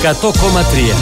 100,3.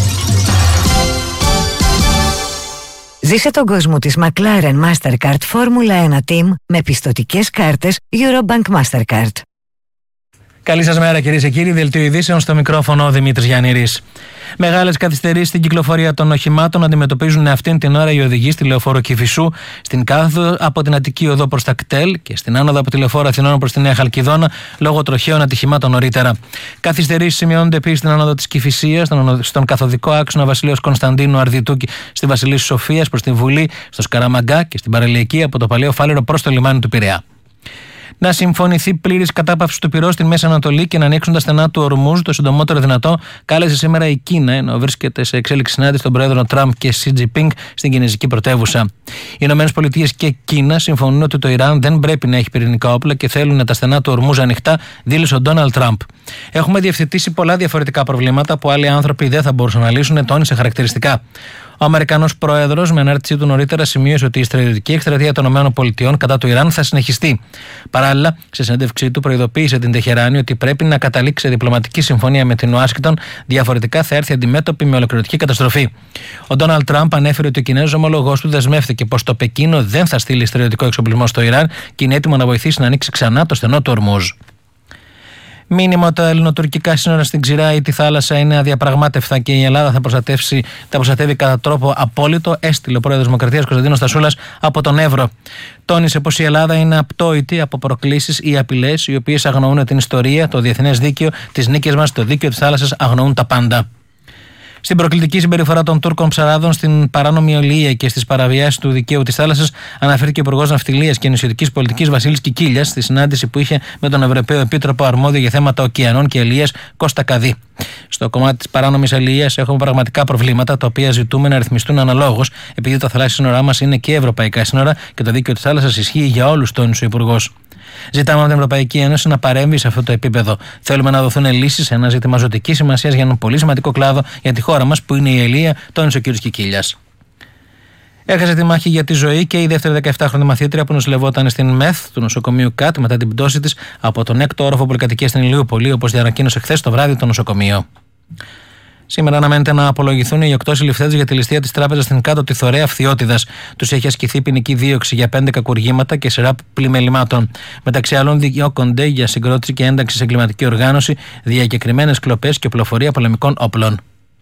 Ζήσε τον κόσμο της McLaren Mastercard Formula 1 Team με πιστωτικές κάρτες Eurobank Mastercard. Καλή σας μέρα, κυρίες και κύριοι. Δελτίο ειδήσεων, στο μικρόφωνο ο Δημήτρης Γιαννήρης. Μεγάλες καθυστερήσεις στην κυκλοφορία των οχημάτων αντιμετωπίζουν αυτήν την ώρα οι οδηγοί στη λεωφόρο Κηφισού, στην κάθοδο από την Αττική Οδό προς τα ΚΤΕΛ και στην άνοδο από τη λεωφόρο Αθηνών προς τη Νέα Χαλκιδόνα λόγω τροχαίων ατυχημάτων νωρίτερα. Καθυστερήσεις σημειώνονται επίσης στην άνοδο της Κηφισίας, στον καθοδικό άξονα Βασιλέως Κωνσταντίνου Αρδιτούκη στη Βασιλής Σοφίας προς τη Βουλή, στο Σκαραμαγκά και στην παραλιακή από το Παλαιό Φάλαιρο προς το λιμάνι του Πειραιά. Να συμφωνηθεί πλήρης κατάπαυση του πυρός στην Μέση Ανατολή και να ανοίξουν τα στενά του Ορμούζ το συντομότερο δυνατό, κάλεσε σήμερα η Κίνα, ενώ βρίσκεται σε εξέλιξη συνάντηση των Προέδρων Τραμπ και Σι Τζινπίνγκ στην κινεζική πρωτεύουσα. Οι ΗΠΑ και Κίνα συμφωνούν ότι το Ιράν δεν πρέπει να έχει πυρηνικά όπλα και θέλουν τα στενά του Ορμούζ ανοιχτά, δήλωσε ο Ντόναλντ Τραμπ. Έχουμε διευθετήσει πολλά διαφορετικά προβλήματα που άλλοι άνθρωποι δεν θα μπορούσαν να λύσουν, τόνισε χαρακτηριστικά. Ο Αμερικανός πρόεδρος, με ανάρτησή του νωρίτερα, σημείωσε ότι η στρατιωτική εκστρατεία των ΗΠΑ κατά του Ιράν θα συνεχιστεί. Παράλληλα, σε συνέντευξή του, προειδοποίησε την Τεχεράνη ότι πρέπει να καταλήξει διπλωματική συμφωνία με την Ουάσιγκτον, διαφορετικά θα έρθει αντιμέτωπη με ολοκληρωτική καταστροφή. Ο Ντόναλντ Τραμπ ανέφερε ότι ο Κινέζος ομολογός του δεσμεύτηκε πως το Πεκίνο δεν θα στείλει στρατιωτικό εξοπλισμό στο Ιράν και είναι έτοιμο να βοηθήσει να ανοίξει ξανά το στενό του Ορμούζ. Μήνυμα ότι τα ελληνοτουρκικά σύνορα στην Ξηρά ή τη θάλασσα είναι αδιαπραγμάτευτα και η Ελλάδα θα προστατεύει κατά τρόπο απόλυτο, έστειλε ο πρόεδρος Δημοκρατίας Κωνσταντίνος Στασούλας από τον Εύρο. Τόνισε πως η Ελλάδα είναι απτόητη από προκλήσεις ή απειλές οι οποίες αγνοούν την ιστορία, το διεθνές δίκαιο, τις νίκες μας, το δίκαιο της θάλασσας, αγνοούν τα πάντα. Στην προκλητική συμπεριφορά των Τούρκων ψαράδων στην παράνομη αλληλεία και στις παραβιάσεις του δικαίου της θάλασσας, αναφέρθηκε ο Υπουργός Ναυτιλίας και Νησιωτικής Πολιτικής Βασίλης Κικίλιας στη συνάντηση που είχε με τον Ευρωπαίο Επίτροπο Αρμόδιο για θέματα ωκεανών και αλληλείας Κώστα Καδί. Στο κομμάτι της παράνομης αλληλείας έχουμε πραγματικά προβλήματα, τα οποία ζητούμε να ρυθμιστούν αναλόγως, επειδή τα θαλάσσια σύνορά μας είναι και ευρωπαϊκά σύνορα και το δίκαιο της θάλασσας ισχύει για όλους, τόνισε ο Υπουργός. Ζητάμε από την Ευρωπαϊκή Ένωση να παρέμβει σε αυτό το επίπεδο. Θέλουμε να δοθούν λύσεις σε ένα ζήτημα ζωτικής σημασίας για έναν πολύ σημαντικό κλάδο για τη χώρα μας, που είναι η αλληλεία, τόνισε ο κ. Κικίλιας. Έχασε τη μάχη για τη ζωή και η δεύτερη 17χρονη μαθήτρια που νοσηλευόταν στην ΜΕΘ του νοσοκομείου ΚΑΤ μετά την πτώση της από τον 6ο όροφο πολυκατοικίας στην Ηλιούπολη, όπως διανακοίνωσε χθες το βράδυ το νοσοκομείο. Σήμερα αναμένεται να απολογηθούν οι 8 συλληφθέντες για τη ληστεία της τράπεζας στην Κάτω τη Θωρέα Φθιώτιδας. Τους έχει ασκηθεί ποινική δίωξη για 5 κακουργήματα και σειρά πλημελημάτων. Μεταξύ άλλων, διώκονται για συγκρότηση και ένταξη σε εγκληματική οργάνωση, διακεκριμένες κλοπές και οπλοφορία πολεμικών όπλων.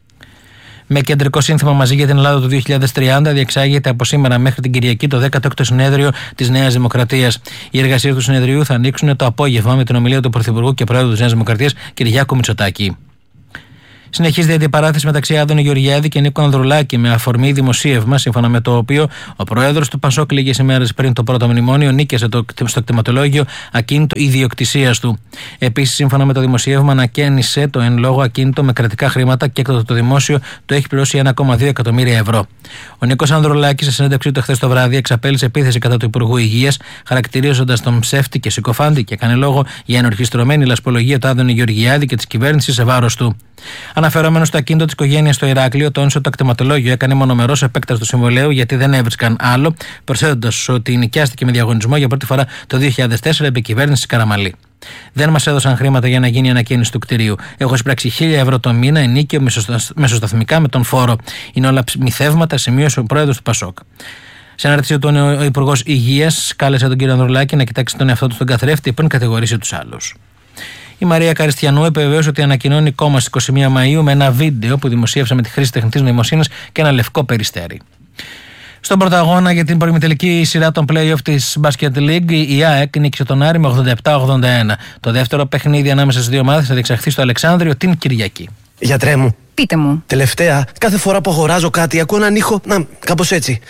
Με κεντρικό σύνθημα Μαζί για την Ελλάδα του 2030 διεξάγεται από σήμερα μέχρι την Κυριακή το 16ο συνέδριο της Νέας Δημοκρατίας. Οι εργασίες του συνεδρίου θα ανοίξουν το απόγευμα με την ομιλία του Πρωθυπουργού και Πρόεδρου της Νέας Δημοκρατίας Κυριάκου Μητσοτάκη. Συνεχίζεται η αντιπαράθεση μεταξύ Άδωνη Γεωργιάδη και Νίκου Ανδρουλάκη με αφορμή δημοσίευμα, σύμφωνα με το οποίο ο πρόεδρος του Πασόκ λίγες ημέρες πριν το πρώτο μνημόνιο νίκησε στο κτηματολόγιο ακίνητο ιδιοκτησίας του. Επίσης, σύμφωνα με το δημοσίευμα, ανακαίνισε το εν λόγω ακίνητο με κρατικά χρήματα και έκτοτε το δημόσιο το έχει πληρώσει 1,2 εκατομμύρια ευρώ. Ο Νίκος Ανδρουλάκης, σε συνέντευξή του χθες το βράδυ, εξαπέλυσε επίθεση κατά του Υπουργού Υγείας, χαρακτηρίζοντας τον ψεύτη και συκοφάντη και έκανε λόγο για ενορχιστρωμένη λασπολογία του Άδωνη Γεωργιάδη και της κυβέρνησης σε βάρος του. Αναφερόμενο στο ακίνητο της οικογένειας στο Ηράκλειο, τόνισε ότι το κτηματολόγιο έκανε μονομερός επέκταση του συμβολαίου γιατί δεν έβρισκαν άλλο, προσθέτοντας ότι νοικιάστηκε με διαγωνισμό για πρώτη φορά το 2004 επί κυβέρνησης Καραμαλή. Δεν μας έδωσαν χρήματα για να γίνει η ανακαίνιση του κτηρίου. Έχω εισπράξει 1.000 ευρώ το μήνα ενίκιο μεσοσταθμικά με τον φόρο. Είναι όλα μυθεύματα, σημείωσε ο πρόεδρος του Πασόκ. Σε ανάρτησή του, ο Υπουργός Υγείας κάλεσε τον κύριο Ανδρουλάκη να κοιτάξει τον εαυτό του στον καθρέφτη πριν κατηγορήσει τους άλλους. Η Μαρία Καριστιανού επιβεβαίωσε ότι ανακοινώνει κόμμα στις 21 Μαΐου με ένα βίντεο που δημοσίευσε με τη χρήση τεχνητής νοημοσύνης και ένα λευκό περιστέρι. Στον πρωταγώνα για την προημιτελική σειρά των play-off της Basket League, η ΑΕΚ νίκησε τον Άρη με 87-81. Το δεύτερο παιχνίδι ανάμεσα στις δύο ομάδες θα διεξαχθεί στο Αλεξάνδριο την Κυριακή. Γιατρέ μου. Πείτε μου. Τελευταία, κάθε φορά που αγοράζω κάτι, ακούω έναν ήχο, κάπως έτσι.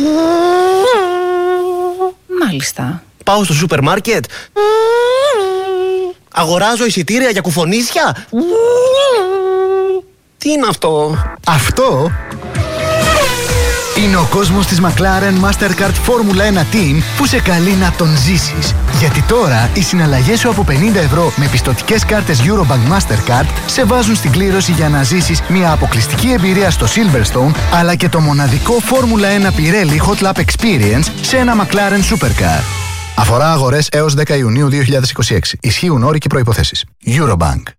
Μάλιστα. Πάω στο σούπερ μάρκετ. Αγοράζω εισιτήρια για κουφονίσια. Τι είναι αυτό? Αυτό είναι ο κόσμος της McLaren Mastercard Formula 1 Team που σε καλεί να τον ζήσεις. Γιατί τώρα οι συναλλαγές σου από 50 ευρώ με πιστωτικές κάρτες Eurobank Mastercard σε βάζουν στην κλήρωση για να ζήσεις μια αποκλειστική εμπειρία στο Silverstone, αλλά και το μοναδικό Formula 1 Pirelli Hot Lap Experience σε ένα McLaren Supercar. Αφορά αγορές έως 10 Ιουνίου 2026. Ισχύουν όροι και προϋποθέσεις. Eurobank.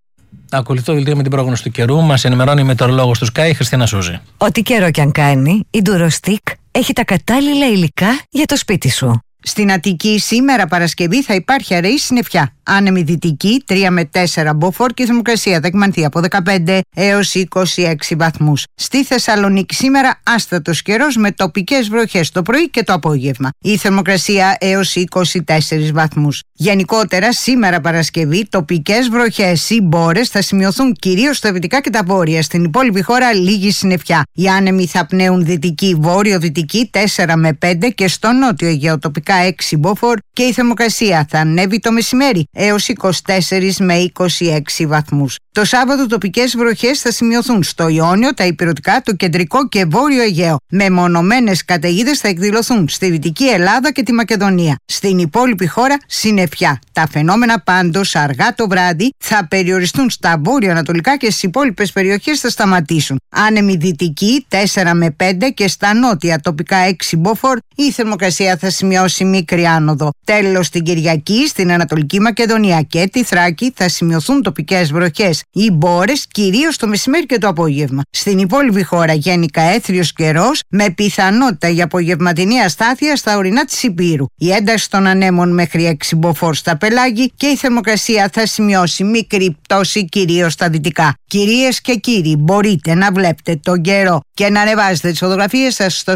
Ακολουθεί το δελτίο με την πρόγνωση του καιρού. Μας ενημερώνει η μετεωρολόγος του Sky, Χριστίνα Σούζη. Ό,τι καιρό κι αν κάνει, η Durostick έχει τα κατάλληλα υλικά για το σπίτι σου. Στην Αττική σήμερα Παρασκευή θα υπάρχει αραιή συννεφιά. Άνεμη δυτική 3 με 4 μποφόρ και η θερμοκρασία θα εκμανθεί από 15 έως 26 βαθμούς. Στη Θεσσαλονίκη σήμερα άστατος καιρός με τοπικές βροχές το πρωί και το απόγευμα. Η θερμοκρασία έως 24 βαθμούς. Γενικότερα σήμερα Παρασκευή τοπικές βροχές ή μπόρες θα σημειωθούν κυρίως στα δυτικά και τα βόρεια. Στην υπόλοιπη χώρα λίγη συννεφιά. Οι άνεμοι θα πνέουν δυτική βόρειο-δυτική 4 με 5 και στο νότιο Αιγαίο τοπικά 6 μποφόρ και η θερμοκρασία θα ανέβει το μεσημέρι έως 24 με 26 βαθμούς. Το Σάββατο τοπικές βροχές θα σημειωθούν στο Ιόνιο, τα ηπειρωτικά, το κεντρικό και βόρειο Αιγαίο. Μεμονωμένες καταιγίδες θα εκδηλωθούν στη Δυτική Ελλάδα και τη Μακεδονία. Στην υπόλοιπη χώρα συννεφιά. Τα φαινόμενα πάντως αργά το βράδυ θα περιοριστούν στα βόρειο-ανατολικά και στις υπόλοιπες περιοχές θα σταματήσουν. Άνεμη δυτική 4 με 5 και στα νότια τοπικά 6 μποφόρ η θερμοκρασία θα σημειώσει μικρή άνοδο. Τέλος την Κυριακή στην Ανατολική Μακεδονία και τη Θράκη θα σημειωθούν τοπικές βροχές ή μπόρες κυρίως το μεσημέρι και το απόγευμα. Στην υπόλοιπη χώρα γενικά έθριος καιρός με πιθανότητα για απογευματινή αστάθεια στα ορεινά της Υπήρου. Η ένταση των ανέμων μέχρι 6 μποφόρ στα πελάγη και η θερμοκρασία θα σημειώσει μικρή πτώση κυρίως στα δυτικά. Κυρίες και κύριοι, μπορείτε να βλέπετε τον καιρό και να ανεβάζετε τις φωτογραφίες σας στο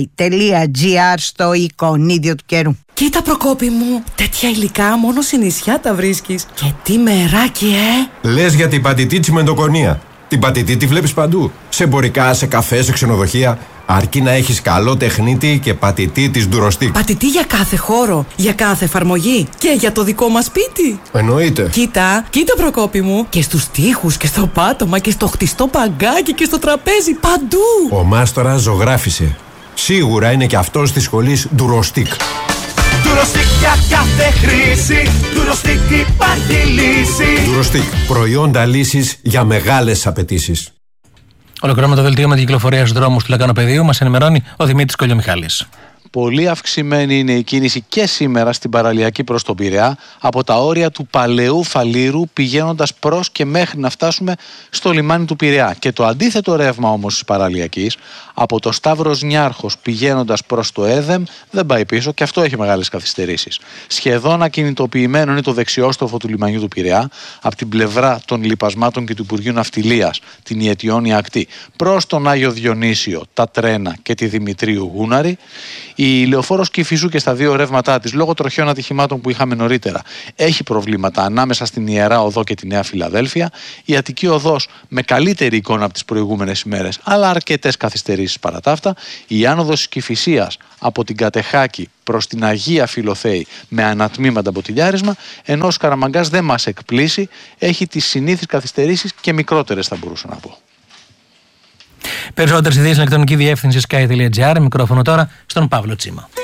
sky.gr στο εικονίδιο του καιρού. Κοίτα Προκόπη μου, τέτοια υλικά μόνο σε νησιά τα βρίσκεις. Και τι μεράκι, Λες για την πατητή τσιμεντοκονία. Την πατητή τη βλέπεις παντού. Σε εμπορικά, σε καφέ, σε ξενοδοχεία. Αρκεί να έχεις καλό τεχνίτη και πατητή της Durostick. Πατητή για κάθε χώρο, για κάθε εφαρμογή και για το δικό μας σπίτι. Εννοείται. Κοίτα Προκόπη μου. Και στους τοίχους και στο πάτωμα και στο χτιστό παγκάκι και στο τραπέζι, παντού. Ο μάστορας ζωγράφισε. Σίγουρα είναι και αυτός της σχολής Durostick. Durostick για κάθε χρήση. Durostick υπάρχει λύση. Durostick, προϊόντα λύσης για μεγάλες απαιτήσεις. Ολοκληρώνουμε το δελτίο με την κυκλοφορία στους δρόμους του Λακανοπεδίου. Μας ενημερώνει ο Δημήτρης Κολιομιχάλης. Πολύ αυξημένη είναι η κίνηση και σήμερα στην παραλιακή προς τον Πειραιά από τα όρια του Παλαιού Φαλήρου πηγαίνοντας προς και μέχρι να φτάσουμε στο λιμάνι του Πειραιά. Και το αντίθετο ρεύμα όμως της παραλιακής από το Σταύρος Νιάρχος πηγαίνοντας προς το Έδεμ δεν πάει πίσω και αυτό έχει μεγάλες καθυστερήσεις. Σχεδόν ακινητοποιημένο είναι το δεξιόστροφο του λιμανιού του Πειραιά από την πλευρά των λιπασμάτων και του Υπουργείου Ναυτιλίας, την Ιετιώνη ακτή, προς τον Άγιο Διονύσιο, τα Τρένα και τη Δημητρίου Γούναρη. Η λεωφόρος Κηφισού και στα δύο ρεύματά της, λόγω τροχιών ατυχημάτων που είχαμε νωρίτερα, έχει προβλήματα ανάμεσα στην Ιερά Οδό και τη Νέα Φιλαδέλφια. Η Αττική Οδός με καλύτερη εικόνα από τις προηγούμενες ημέρες, αλλά αρκετές καθυστερήσεις παρά τα αυτά. Η άνοδος της Κηφισίας από την Κατεχάκη προς την Αγία Φιλοθέη με ανατμήματα μποτιλιάρισμα, ενώ ο Σκαραμαγκάς δεν μας εκπλήσει, έχει τις συνήθεις καθυστερήσεις και μικρότερες θα μπορούσα να πω. Περισσότερες ειδήσεις στην ηλεκτρονική διεύθυνση sky.gr. Μικρόφωνο τώρα στον Παύλο Τσίμα.